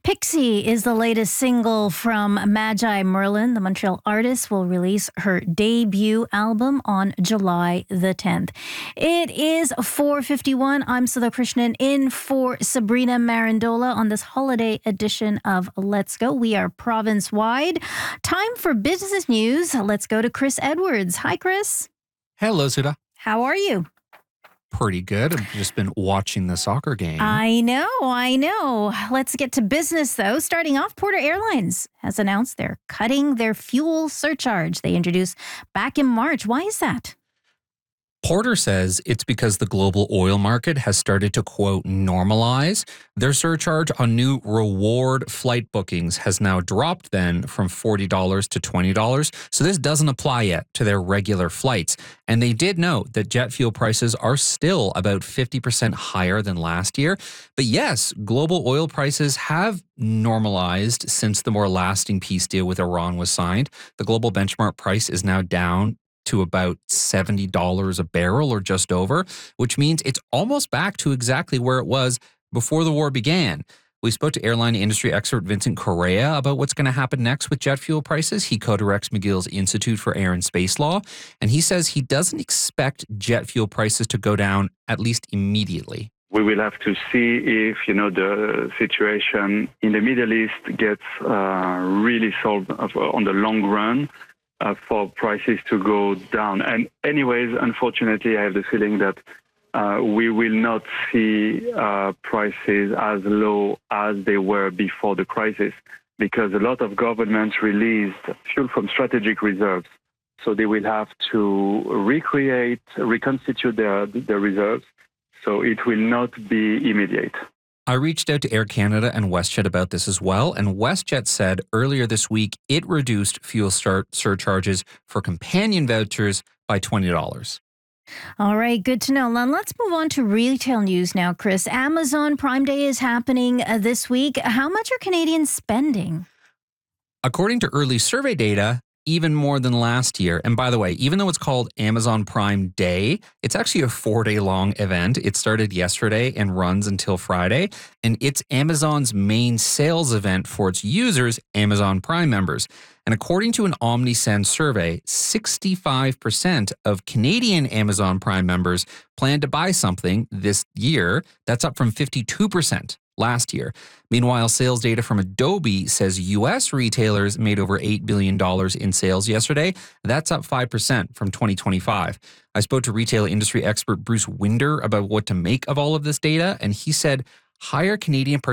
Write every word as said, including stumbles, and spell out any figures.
Pixie is the latest single from Magi Merlin. The Montreal artist will release her debut album on July the tenth. It is four fifty-one. I'm Sudha Krishnan in for Sabrina Marandola on this holiday edition of Let's Go. We are province-wide. Time for business news. Let's go to Chris Edwards. Hi, Chris. Hello, Sudha. How are you? Pretty good. I've just been watching the soccer game. I know, I know. Let's get to business, though. Starting off, Porter Airlines has announced they're cutting their fuel surcharge they introduced back in March. Why is that? Porter says it's because the global oil market has started to, quote, normalize. Their surcharge on new reward flight bookings has now dropped then from forty dollars to twenty dollars. So this doesn't apply yet to their regular flights. And they did note that jet fuel prices are still about fifty percent higher than last year. But yes, global oil prices have normalized since the more lasting peace deal with Iran was signed. The global benchmark price is now down to about seventy dollars a barrel or just over, which means it's almost back to exactly where it was before the war began. We spoke to airline industry expert Vincent Correa about what's going to happen next with jet fuel prices. He co-directs McGill's Institute for Air and Space Law, and he says he doesn't expect jet fuel prices to go down at least immediately. We will have to see if, you know, the situation in the Middle East gets uh, really solved on the long run. Uh, for prices to go down. And anyways, unfortunately, I have the feeling that uh, we will not see uh, prices as low as they were before the crisis, because a lot of governments released fuel from strategic reserves. So they will have to recreate, reconstitute their, their reserves. So it will not be immediate. I reached out to Air Canada and WestJet about this as well, and WestJet said earlier this week it reduced fuel sur- surcharges for companion vouchers by twenty dollars. All right, good to know. Now, let's move on to retail news now, Chris. Amazon Prime Day is happening uh, this week. How much are Canadians spending? According to early survey data, even more than last year. And by the way, even though it's called Amazon Prime Day, it's actually a four-day long event. It started yesterday and runs until Friday. And it's Amazon's main sales event for its users, Amazon Prime members. And according to an OmniSend survey, sixty-five percent of Canadian Amazon Prime members plan to buy something this year. That's up from fifty-two percent last year. Meanwhile, sales data from Adobe says U S retailers made over eight billion dollars in sales yesterday. That's up five percent from twenty twenty-five. I spoke to retail industry expert Bruce Winder about what to make of all of this data, and he said higher Canadian